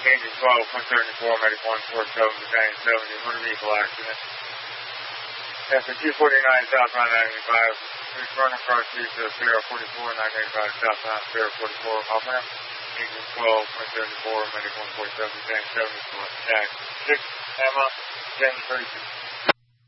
Engine 12, 134, medic 147, battalion 70, motor vehicle accident. After 249 southbound 985, running across the Sierra 44, 985 southbound Sierra 44, off ramp. Engine 12, 134, medic 147, battalion 70, select tag 6, Emma, 1032.